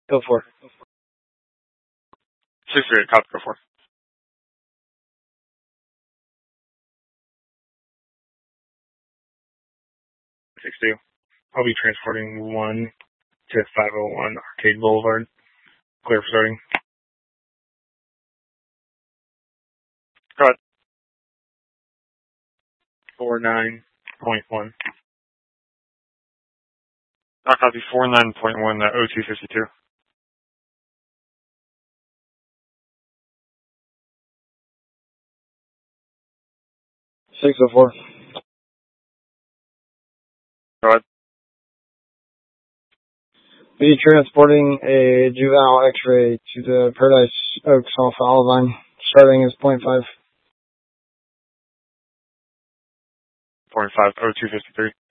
Go for it. 638, copy, go for it. 62. I'll be transporting 1 to 501 Arcade Boulevard. Clear for starting. Go ahead. 49.1. I'll copy 49.1, O252. 604. Go ahead. Be transporting a juvenile X-ray to the Paradise Oaks off Olive Line. Starting is 0.5. 0.5, O253.